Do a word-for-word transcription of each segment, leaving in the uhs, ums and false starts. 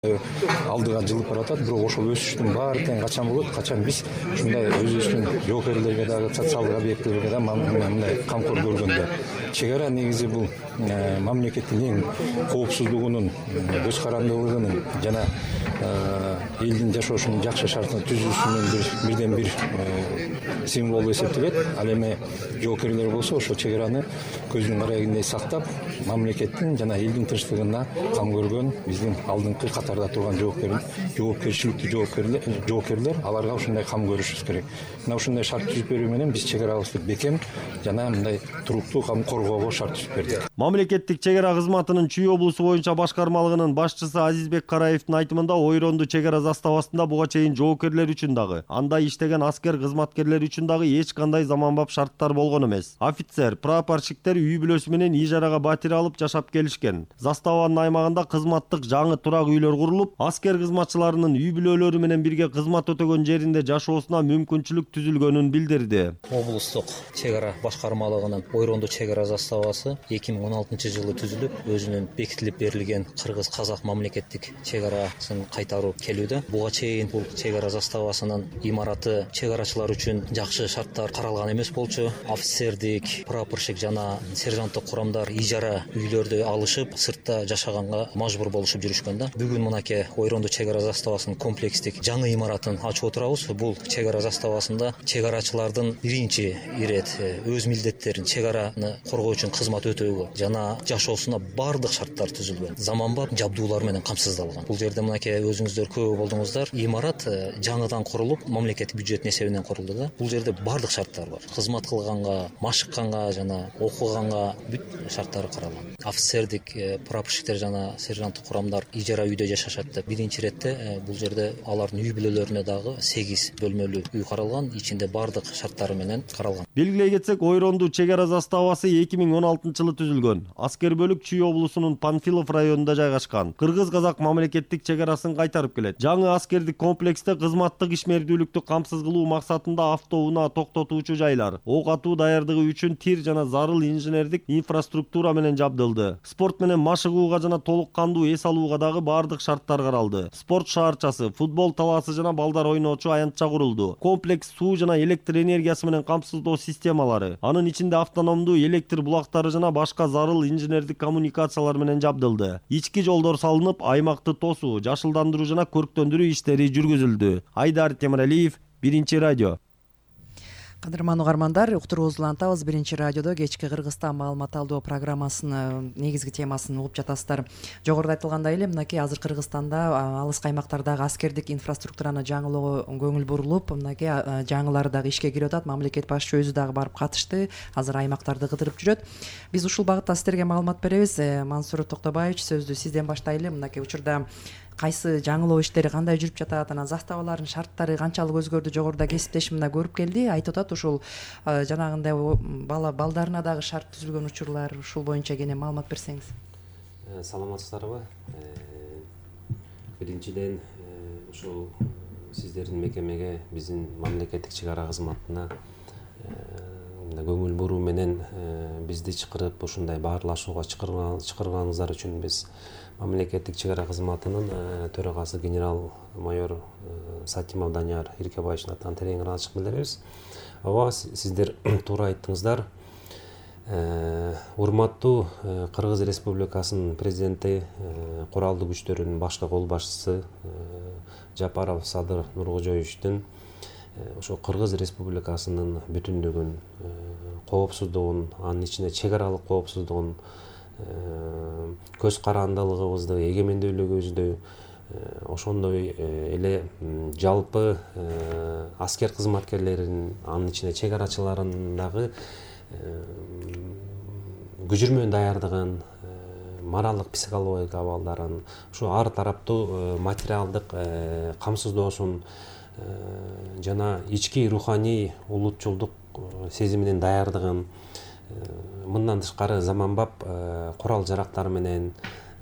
алдыга жылып баратат, бирок ошол өсүштүн баары тең качан болот, качан биз ушундай өзүбүздүн жоокерлерге дагы социалдык объектилерге да мындай камкор көргөндө. Чек ара негизи бул мамлекеттин эң коопсуздугунун, көз карандылыгынын жана элдин жашоосунун жакшы шартын түзүүсүнүн бирден бир символу эсептелет. Ал эми жоокерлер болсо ошо чек араны көздүн карайгындай сактап, мамлекеттин жана элдин тынчтыгына кам көргөн биздин алдыңкы катарда турган жоокерлер, жоопкерчиликтүү жоокерлер, жоокерлер аларга ушундай кам көрүшүбүз керек. Мына ушундай шарт түзүп берүү менен биз чек арабызды бекем жана мындай туруктуу кам коргоого шарт түзүп бердик. Мамлекеттик чек ара кызматынын Чүй облусу боюнча башкармалыгынын башчысы Азизбек Караевдин айтымында ойронду чек ара заставасында буга чейин жоокерлер үчүн дагы, анда иштеген аскер кызматкерлери үчүн дагы эч кандай заманбап шарттар болгон эмес. Офицер, прапорщиктер үй бүлөсү менен ижарага батир алып жашап келишкен. Заставанын аймагында кызматтык жаңы турак үйлөр курулуп, аскер кызматчыларынын үй бүлөлөрү менен бирге кызмат өтөгөн жеринде жашоосуна мүмкүнчүлүк түзүлгөнүн билдирди. Облустук чек ара башкармалыгынын ойронду чек ара заставасы эки миң он алтынчы жылы түзүлүп, өзүнүн бекитилип берилген кыргыз-казак мамлекеттик чек арасын кайтаруу келүүдө. Буга чейин бул чек ара заставасынын имараты чек арачылар үчүн жакшы шарттар каралган эмес болчу. Офицердик, прапорщик жана сержанттык курамдар ижара үйлөрдү алышып, сыртта жашаганга мажбур болушуп жүрүшкөн да. Бүгүн мынакей ойронду чек ара заставасынын комплекстик жаңы имаратын ачып отурабыз. Бул чек ара заставасында чек арачылардын биринчи ирет өз милдеттерин, чек араны коргоо үчүн кызмат өтөөгө жана жашоосуна бардык шарттар түзүлгөн. Заманбап жабдуулар менен камсыздалган. Бул жерде мынакей өзүңүздөр көп болдуңуздар. Имарат жаңыдан курулуп, мамлекеттик бюджеттин эсебинен курулду да. Бул жерде бардык шарттар бар. Кызмат кылганга, машыкканга жана окуганга бүт шарттары каралган. Офицердик, прапорщиктер жана сержанттык курамдар ижара үйдө жашашат деп биринчи иретте бул жерде алардын үй бүлөлөрүнө дагы сегиз бөлмөлүү үй каралган, ичинде бардык шарттары менен каралган. Белгилей кетсек, ойронду чек ара заставасы эки миң он алтынчы жылы түзүлгөн. Аскер бөлүк Чүй облусунун Панфилов районунда жайгашкан. Кыргыз-казак мамлекеттик чек арасын кайтарып келет. Жаңы аскердик комплексте кызматтык ишмердүүлүктү камсыз кылуу максатында автоунаа токтотуучу жайлар, ок атуу даярдыгы үчүн тир жана зарыл инженердик инфраструктура менен жабдылды. Спорт менен машыгууга жана толук кандуу эс алууга дагы бардык шарттар каралды. Спорт шаарчасы, футбол талаасы жана балдар ойноочу аянтча курулду. Комплекс суу жана электр энергиясы менен камсыздоо системалары, анын ичинде автономдуу электр булактары жана башка зарыл инженердик коммуникациялар менен жабдылды. Ички жолдор салынып, аймакты тосуу, жашылдандыруу жана көрктөндүрүү иштери жүргүзүлдү. Айдар Темиралиев, Биринчи радио. Кадырман угармандар, уктуруубузду улантабыз. Биринчи радиодо кечки Кыргызстан маалымат алдоо программасынын негизги темасын угуп жатасыздар. Жогоруда айтылгандай эле, мынакей азыр Кыргызстанда алыс аймактардагы аскердик инфраструктураны жаңылоого көңүл бурулуп, мынакей жаңылары дагы ишке кирип атат. Мамлекет башчысы өзү дагы барып катышты. Азыр аймактарды кыдырып жүрөт. Биз ушул багытта сиздерге маалымат беребиз. Мансур Токтобаевич, сөздү сизден баштайлы. Мынакей учурда кайсы жаңылоо иштери кандай жүрүп жатат, анан заставалардын шарттары канчалык өзгөрдү, жогоруда кесиптешимде көрүп келди. Айтып атат ушул жанагындай бала балдарына дагы шарт түзүлгөн учурлар, ушул боюнча кенен маалымат берсеңиз. Саламатсыздарбы? Биринчиден ушул сиздердин мекемеге, биздин мамлекеттик чек ара кызматына көңүл буруу менен бизди чакырып ушундай баарлашууга чакырганыңыздар үчүн биз мамлекеттик чек ара кызматынын төрагасы генерал майор Сатимов Данияр Иркебаевичтин атынан терең ыраазычылык билдиребиз. Ооба, сиздер туура айттыңыздар. Урматтуу Кыргыз Республикасынын президенти, куралдуу күчтөрүнүн башкы кол башчысы Жапаров Садыр Нуркожоевичтин ошо Кыргыз Республикасынын бүтүндүгүн, коопсуздугун, анын ичинде чек аралык коопсуздугун, көз карандылыгыбызды, эгемендүүлүгүбүздү, ошондой эле жалпы аскер кызматкерлеринин, анын ичинде чек арачылардын дагы күжүрмө даярдыгын, моралдык психологиялык абалдарын, ушу ар тараптуу материалдык камсыздоосун жана ички руханий улутчулдук сезиминин даярдыгын, мындан тышкары заманбап курал жарактар менен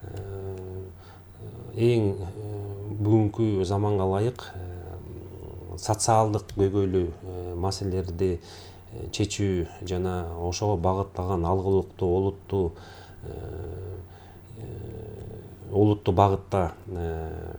эң бүгүнкү заманга ылайык социалдык көйгөйлүү маселелерди чечүү жана ошого багытталган алгылыктуу олуттуу олуттуу багытта